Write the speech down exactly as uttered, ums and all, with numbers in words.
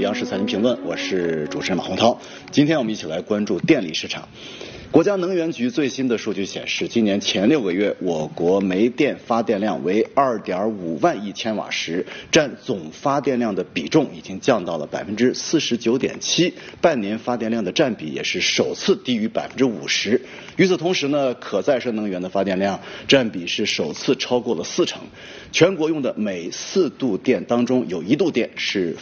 央视财经评论，我是主持人马洪涛。今天我们一起来关注电力市场。国家能源局最新的数据显示，今年前六个月，我国煤电发电量为 二点五万亿千瓦时，占总发电量的比重已经降到了 百分之四十九点七， 半年发电量的占比也是首次低于 百分之五十。与此同时呢，可再生能源的发电量占比是首次超过了四成。全国用的每四度电当中有一度电是